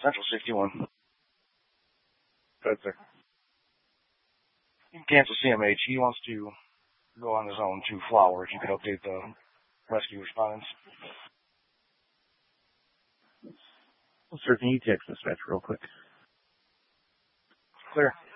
Central 61. Go ahead, sir. You can cancel CMH. He wants to go on his own to Flowers. You could update the rescue respondents. Sir, can you text dispatch real quick? Clear.